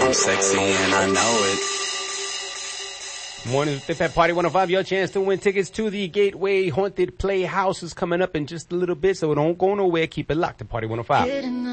I'm sexy and I know it. Morning with Big Fat Party 105. Your chance to win tickets to the Gateway Haunted Playhouse is coming up in just a little bit, so don't go nowhere. Keep it locked to Party 105.